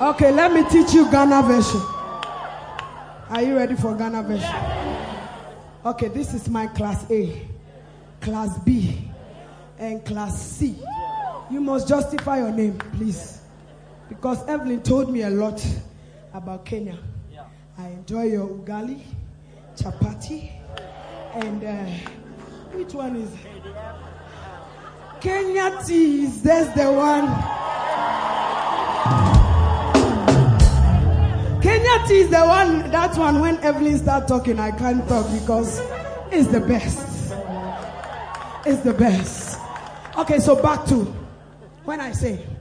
Okay, let me teach you Ghana version. Are you ready for Ghana version? Okay, this is my class A, class B, and class C. You must justify your name, please. Because Evelyn told me a lot about Kenya. I enjoy your ugali, chapati, and which one is it? Kenya teas, that's the one. Kenya tea is the one, that one when Evelyn starts talking, I can't talk because it's the best. It's the best. Okay, so back to when I say